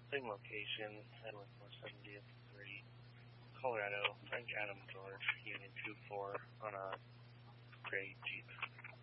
Same location, Headland 473, Colorado, Frank Adam George, Union 24, on a gray Jeep.